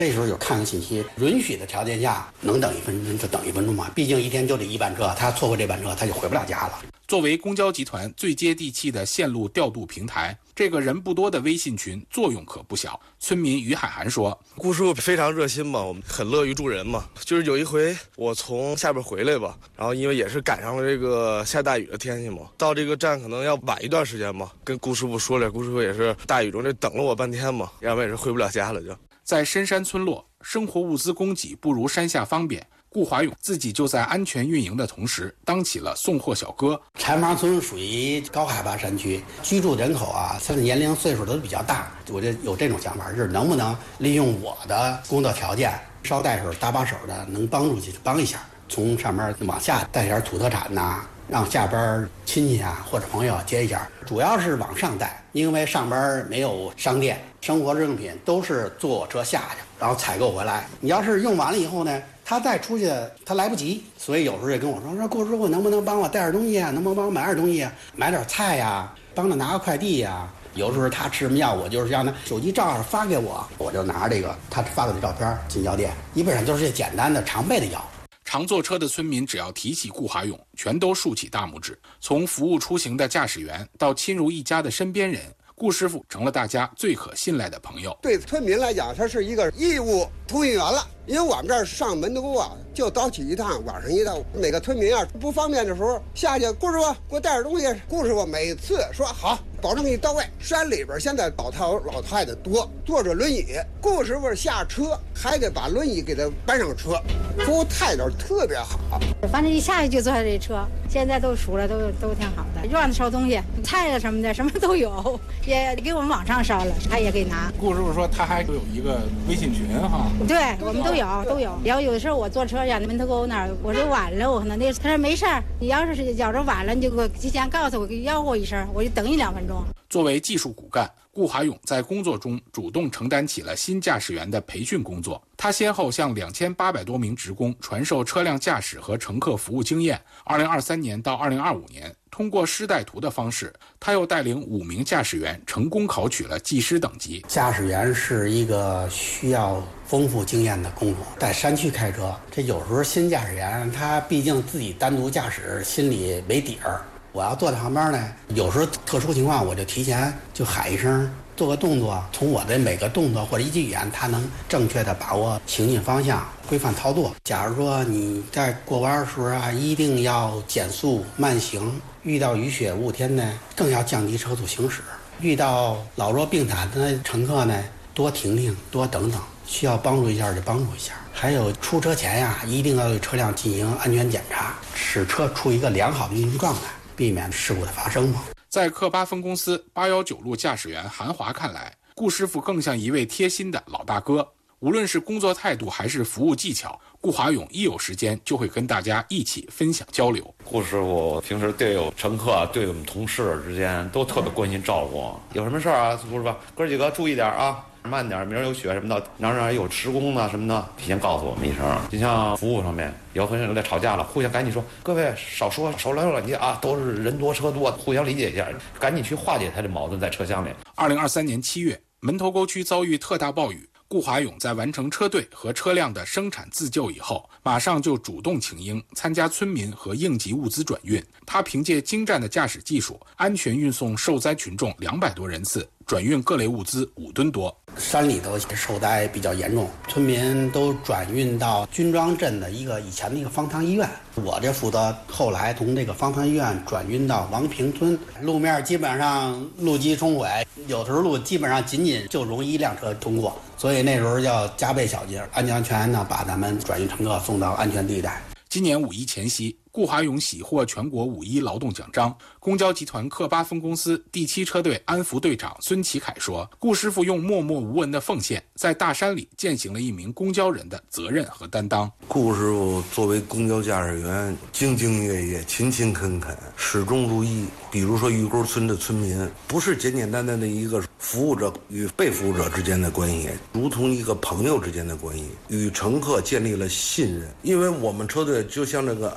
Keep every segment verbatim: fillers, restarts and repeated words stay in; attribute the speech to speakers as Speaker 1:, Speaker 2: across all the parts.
Speaker 1: 这时候有看个信息，允许的条件下能等一分钟就等一分钟嘛，毕竟一天就这一班车，他错过这班车他就回不了家了。
Speaker 2: 作为公交集团最接地气的线路调度平台，这个人不多的微信群作用可不小。村民于海涵说，
Speaker 3: 顾师傅非常热心嘛，我们很乐于助人嘛。就是有一回我从下边回来吧，然后因为也是赶上了这个下大雨的天气嘛，到这个站可能要晚一段时间嘛，跟顾师傅说了，顾师傅也是大雨中这等了我半天嘛，要不然也是回不了家了就。
Speaker 2: 在深山村落，生活物资供给不如山下方便，顾华勇自己就在安全运营的同时当起了送货小哥。
Speaker 1: 禅房村属于高海拔山区，居住人口啊，他的年龄岁数都比较大，我就有这种想法，就是能不能利用我的工作条件，捎带手搭把手的能帮助去帮一下，从上面往下带点土特产呐、啊，让下边亲戚啊或者朋友接一下，主要是往上带，因为上边没有商店，生活日用品都是坐我车下去，然后采购回来。你要是用完了以后呢，他再出去他来不及，所以有时候也跟我说说顾师傅能不能帮我带点东西啊，能不能帮我买点东西啊，买点菜呀、啊，帮他拿个快递呀、啊。有时候他吃什么药，我就是让他手机照样发给我，我就拿这个他发给的照片进药店，基本上都是些简单的常备的药。
Speaker 2: 常坐车的村民只要提起顾华勇，全都竖起大拇指。从服务出行的驾驶员到亲如一家的身边人，顾师傅成了大家最可信赖的朋友。
Speaker 4: 对村民来讲，他是一个义务通行员了，因为我们这儿上门头沟啊，就早起一趟，晚上一趟。每个村民啊不方便的时候下去，顾师傅给我带点东西。顾师傅每次说好，保证给你到位。山里边现在老太老太太多，坐着轮椅，顾师傅下车还得把轮椅给他搬上车，服务态度特别好。
Speaker 5: 反正一下去就坐这车，现在都熟了，都都挺好的。院子烧东西，菜啊什么的，什么都有，也给我们往上烧了，他也给拿。
Speaker 2: 顾师傅说他还有一个微信群哈，
Speaker 5: 对我们都有都有。然后有的时候我坐车呀，门头沟那儿，我说晚了，我可能那他说没事儿，你要是觉着晚了，你就给我提前告诉我，给吆喝一声，我就等你两分钟。
Speaker 2: 作为技术骨干，顾华勇在工作中主动承担起了新驾驶员的培训工作。他先后向两千八百多名职工传授车辆驾驶和乘客服务经验。二零二三年到二零二五年，通过师带徒的方式，他又带领五名驾驶员成功考取了技师等级。
Speaker 1: 驾驶员是一个需要丰富经验的工种，在山区开车，这有时候新驾驶员他毕竟自己单独驾驶，心里没底儿。我要坐在旁边呢，有时候特殊情况我就提前就喊一声，做个动作，从我的每个动作或者一句语言，他能正确的把握行进方向，规范操作。假如说你在过弯的时候啊，一定要减速慢行，遇到雨雪雾天呢，更要降低车速行驶。遇到老弱病残的乘客呢，多停停，多等等，需要帮助一下就帮助一下。还有出车前呀，一定要对车辆进行安全检查，使车处于一个良好的运行状态，避免事故的发生嘛。
Speaker 2: 在克巴分公司八一九路驾驶员韩华看来，顾师傅更像一位贴心的老大哥。无论是工作态度还是服务技巧，顾华勇一有时间就会跟大家一起分享交流。
Speaker 6: 顾师傅平时对有乘客、对我们同事之间都特别关心照顾。有什么事儿啊，顾师傅，哥几个注意点啊，慢点，明儿有雪什么的，哪儿哪儿有施工呢什么的，提前告诉我们一声。就像服务上面，有很有在吵架了，互相赶紧说，各位少说少来了，你啊都是人多车多，互相理解一下，赶紧去化解他的矛盾在车厢里。
Speaker 2: 二零二三年七月，门头沟区遭遇特大暴雨。顾华勇在完成车队和车辆的生产自救以后，马上就主动请缨参加村民和应急物资转运。他凭借精湛的驾驶技术，安全运送受灾群众两百多人次，转运各类物资五吨多。
Speaker 1: 山里头受灾比较严重，村民都转运到军庄镇的一个以前的一个方舱医院。我这负责后来从这个方舱医院转运到王平村，路面基本上路基冲毁，有时候路基本上仅仅就容一辆车通过，所以那时候要加倍小心，安全全呢把咱们转运乘客送到安全地带。
Speaker 2: 今年五一前夕，顾华勇喜获全国五一劳动奖章。公交集团克巴分公司第七车队安福队长孙启凯说，顾师傅用默默无闻的奉献，在大山里践行了一名公交人的责任和担当。
Speaker 7: 顾师傅作为公交驾驶员，兢兢业业，勤勤恳恳，始终如一。比如说玉沟村的村民，不是简简单单的一个服务者与被服务者之间的关系，如同一个朋友之间的关系，与乘客建立了信任。因为我们车队就像这个 M 三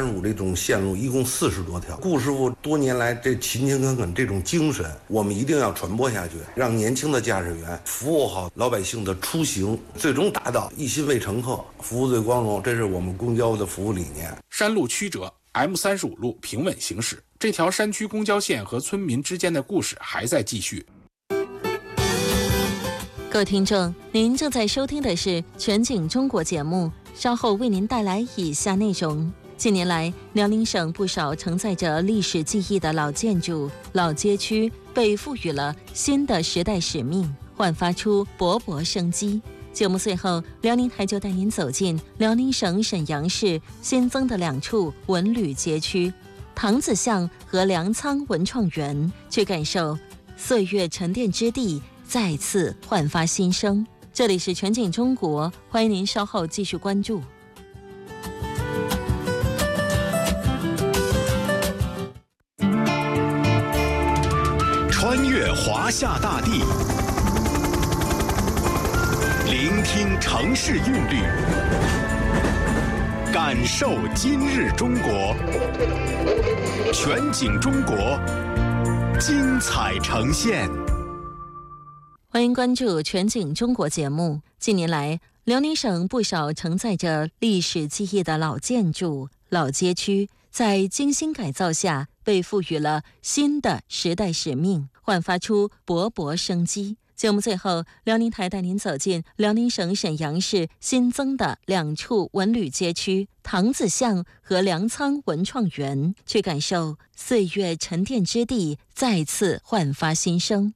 Speaker 7: 三十五这种线路一共四十多条。顾师傅多年来这勤勤恳恳这种精神，我们一定要传播下去，让年轻的驾驶员服务好老百姓的出行，最终达到一心为乘客，服务最光荣。这是我们公交的服务理念。
Speaker 2: 山路曲折， M 三十五 路平稳行驶，这条山区公交线和村民之间的故事还在继续。
Speaker 8: 各位听众，您正在收听的是全景中国节目，稍后为您带来以下内容。近年来，辽宁省不少承载着历史记忆的老建筑、老街区被赋予了新的时代使命，焕发出勃勃生机。节目最后，辽宁台就带您走进辽宁省沈阳市新增的两处文旅街区唐子巷和粮仓文创园，去感受岁月沉淀之地再次焕发新生。这里是全景中国，欢迎您稍后继续关注。
Speaker 9: 穿越华夏大地，聆听城市韵律，感受今日中国。全景中国，精彩呈现。
Speaker 8: 欢迎关注全景中国节目。近年来，辽宁省不少承载着历史记忆的老建筑、老街区，在精心改造下被赋予了新的时代使命，焕发出勃勃生机。节目最后，辽宁台带您走进辽宁省沈阳市新增的两处文旅街区唐子巷和粮仓文创园，去感受岁月沉淀之地再次焕发新生。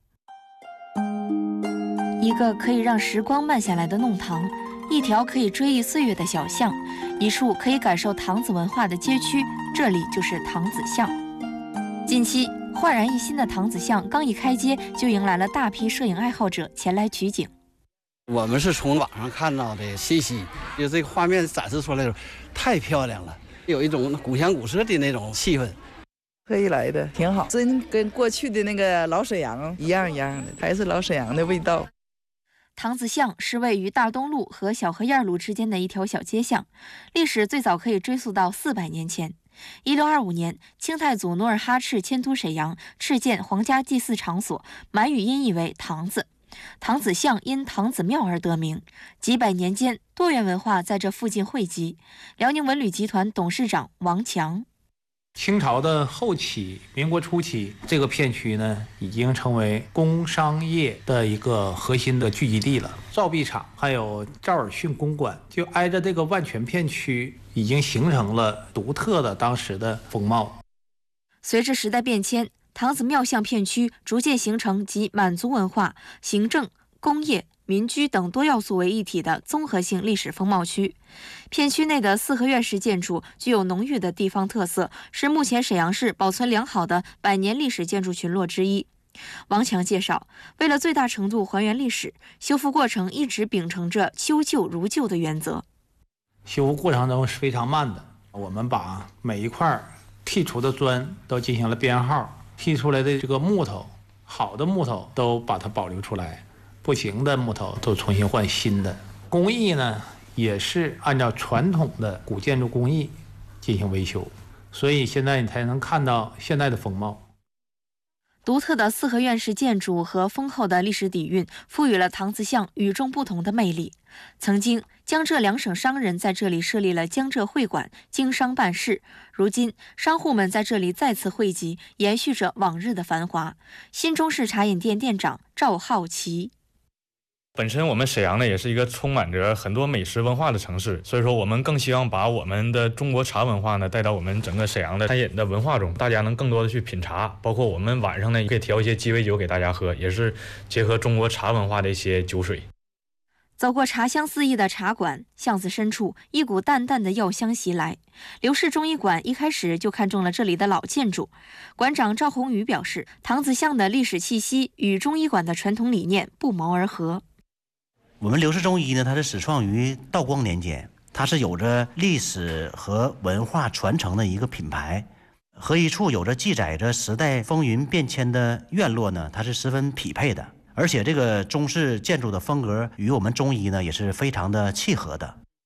Speaker 10: 一个可以让时光慢下来的弄堂，一条可以追忆岁月的小巷，一处可以感受唐子文化的街区，这里就是唐子巷。近期焕然一新的唐子巷刚一开街，就迎来了大批摄影爱好者前来取景。
Speaker 11: 我们是从网上看到的信息，就这个画面展示出来的太漂亮了，有一种古香古色的那种气氛。
Speaker 12: 特意来的，挺好，真跟过去的那个老沈阳一样一样的，还是老沈阳的味道。
Speaker 10: 唐子巷是位于大东路和小河沿路之间的一条小街巷，历史最早可以追溯到四百年前。一六二五年，清太祖努尔哈赤迁都沈阳，敕建皇家祭祀场所，满语音译为唐子。唐子巷因唐子庙而得名。几百年间，多元文化在这附近汇集。辽宁文旅集团董事长王强。
Speaker 13: 清朝的后期，民国初期，这个片区呢，已经成为工商业的一个核心的聚集地了。造币厂还有赵尔巽公馆，就挨着这个万泉片区，已经形成了独特的当时的风貌。
Speaker 10: 随着时代变迁，唐子庙巷片区逐渐形成集满族文化、行政、工业、民居等多要素为一体的综合性历史风貌区。片区内的四合院式建筑具有浓郁的地方特色，是目前沈阳市保存良好的百年历史建筑群落之一。王强介绍，为了最大程度还原历史，修复过程一直秉承着修旧如旧的原则。
Speaker 13: 修复过程中是非常慢的，我们把每一块剔除的砖都进行了编号，剔出来的这个木头，好的木头都把它保留出来，不行的木头都重新换新的。工艺呢，也是按照传统的古建筑工艺进行维修，所以现在你才能看到现在的风貌。
Speaker 10: 独特的四合院式建筑和丰厚的历史底蕴，赋予了唐子巷与众不同的魅力。曾经，江浙两省商人在这里设立了江浙会馆，经商办事。如今，商户们在这里再次汇集，延续着往日的繁华。新中式茶饮店店长赵浩奇。
Speaker 14: 本身我们沈阳呢也是一个充满着很多美食文化的城市，所以说我们更希望把我们的中国茶文化呢带到我们整个沈阳的餐饮的文化中，大家能更多的去品茶，包括我们晚上呢也可以调一些鸡尾酒给大家喝，也是结合中国茶文化的一些酒水。
Speaker 10: 走过茶香四溢的茶馆，巷子深处一股淡淡的药香袭来。刘氏中医馆一开始就看中了这里的老建筑。馆长赵宏宇表示，唐子巷的历史气息与中医馆的传统理念不谋而合。
Speaker 15: 我们刘氏中医呢，它是始创于道光年间，它是有着历史和文化传承的一个品牌，和一处有着记载着时代风云变迁的院落呢，它是十分匹配的。而且这个中式建筑的风格与我们中医呢也是非常的契合的。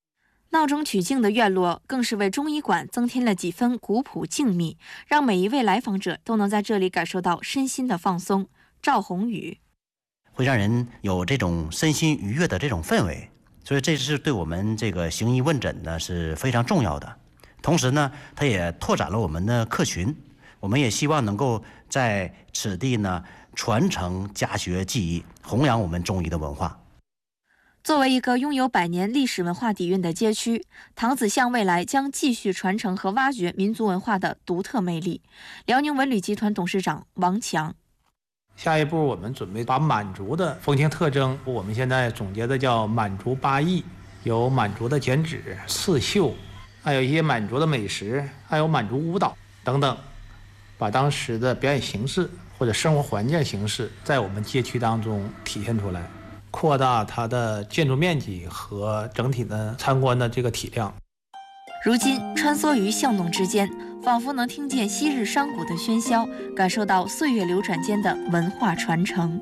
Speaker 10: 闹中取静的院落更是为中医馆增添了几分古朴静谧，让每一位来访者都能在这里感受到身心的放松。赵宏宇
Speaker 15: 会让人有这种身心愉悦的这种氛围，所以这是对我们这个行医问诊呢是非常重要的。同时呢，它也拓展了我们的客群，我们也希望能够在此地呢传承家学技艺，弘扬我们中医的文化。
Speaker 10: 作为一个拥有百年历史文化底蕴的街区，唐子巷未来将继续传承和挖掘民族文化的独特魅力。辽宁文旅集团董事长王强，
Speaker 13: 下一步我们准备把满族的风情特征，我们现在总结的叫满族八艺，有满族的剪纸、刺绣，还有一些满族的美食，还有满族舞蹈等等，把当时的表演形式或者生活环境形式在我们街区当中体现出来，扩大它的建筑面积和整体的参观的这个体量。
Speaker 10: 如今穿梭于巷弄之间，仿佛能听见昔日商贾的喧嚣，感受到岁月流转间的文化传承。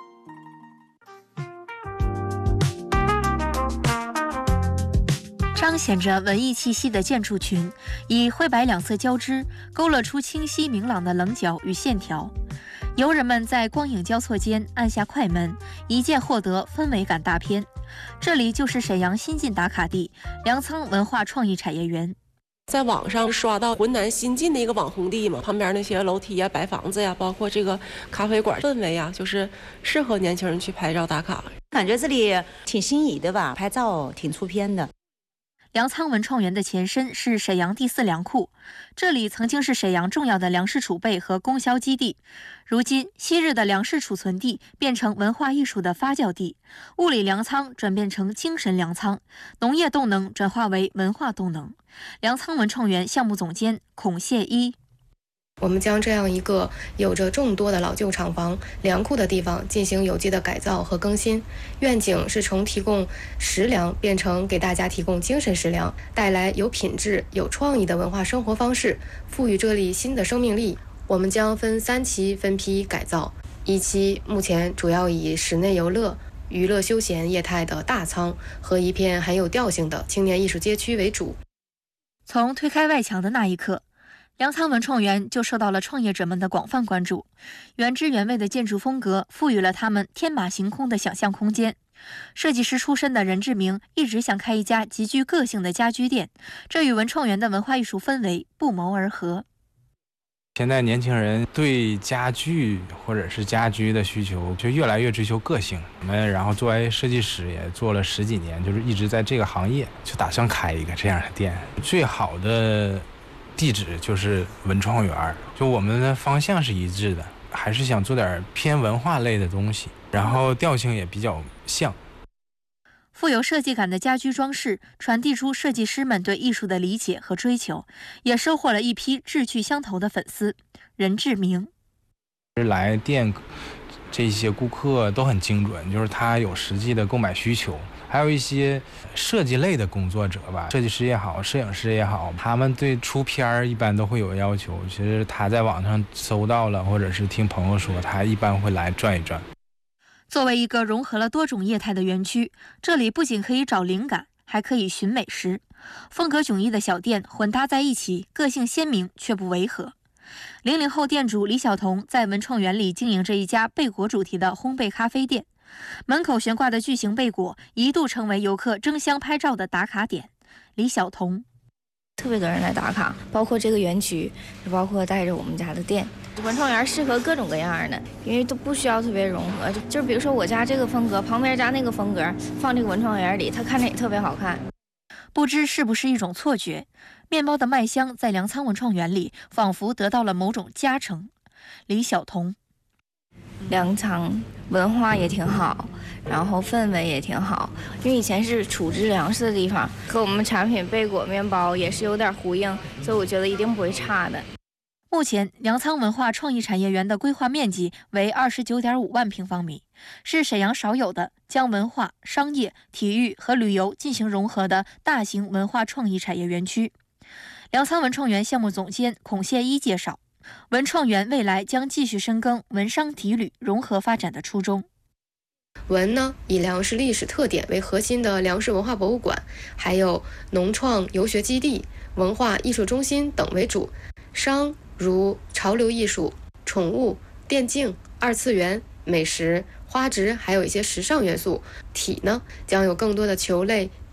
Speaker 10: 彰显着文艺气息的建筑群，以灰白两色交织，勾勒出清晰明朗的棱角与线条。游人们在光影交错间按下快门，一键获得氛围感大片。这里就是沈阳新晋打卡地粮仓文化创意产业园。
Speaker 16: 在网上刷到浑南新晋的一个网红地嘛，旁边那些楼梯呀、白房子呀，包括这个咖啡馆氛围啊，就是适合年轻人去拍照打卡。
Speaker 17: 感觉这里挺心仪的吧，拍照挺出片的。
Speaker 10: 粮仓文创园的前身是沈阳第四粮库，这里曾经是沈阳重要的粮食储备和供销基地。如今，昔日的粮食储存地变成文化艺术的发酵地，物理粮仓转变成精神粮仓，农业动能转化为文化动能。粮仓文创园项目总监孔谢一。
Speaker 18: 我们将这样一个有着众多的老旧厂房、粮库的地方进行有机的改造和更新，愿景是从提供食粮变成给大家提供精神食粮，带来有品质、有创意的文化生活方式，赋予这里新的生命力。我们将分三期分批改造，一期目前主要以室内游乐、娱乐休闲业态的大仓和一片很有调性的青年艺术街区为主。
Speaker 10: 从推开外墙的那一刻，粮仓文创园就受到了创业者们的广泛关注。原汁原味的建筑风格赋予了他们天马行空的想象空间。设计师出身的任志明一直想开一家极具个性的家居店，这与文创园的文化艺术氛围不谋而合。
Speaker 19: 现在年轻人对家具或者是家居的需求就越来越追求个性。我们然后作为设计师也做了十几年，就是一直在这个行业，就打算开一个这样的店。最好的地址就是文创园，就我们的方向是一致的，还是想做点偏文化类的东西，然后调性也比较像。
Speaker 10: 富有设计感的家居装饰传递出设计师们对艺术的理解和追求，也收获了一批志趣相投的粉丝。任志明
Speaker 19: 来店这些顾客都很精准，就是他有实际的购买需求。还有一些设计类的工作者吧，设计师也好，摄影师也好，他们对出片儿一般都会有要求。其实他在网上搜到了，或者是听朋友说，他一般会来转一转。
Speaker 10: 作为一个融合了多种业态的园区，这里不仅可以找灵感，还可以寻美食。风格迥异的小店混搭在一起，个性鲜明却不违和。零零后店主李晓彤在文创园里经营着一家贝果主题的烘焙咖啡店，门口悬挂的巨型贝果一度成为游客争相拍照的打卡点。李晓彤
Speaker 20: 特别多人来打卡，包括这个园区，也包括带着我们家的店。文创园适合各种各样的，因为都不需要特别融合。就就是比如说我家这个风格，旁边家那个风格，放这个文创园里，它看着也特别好看。
Speaker 10: 不知是不是一种错觉，面包的麦香在粮仓文创园里仿佛得到了某种加成。李晓彤，
Speaker 20: 粮仓文化也挺好，然后氛围也挺好，因为以前是储置粮食的地方，和我们产品贝果面包也是有点呼应，所以我觉得一定不会差的。
Speaker 10: 目前，粮仓文化创意产业园的规划面积为二十九点五万平方米，是沈阳少有的将文化、商业、体育和旅游进行融合的大型文化创意产业园区。粮仓文创园项目总监孔谢一介绍，文创园未来将继续深耕文商体旅融合发展的初衷。
Speaker 18: 文呢，以粮食历史特点为核心的粮食文化博物馆，还有农创游学基地、文化艺术中心等为主。商如潮流艺术、宠物、电竞、二次元、美食、花植，还有一些时尚元素。体呢，将有更多的球类、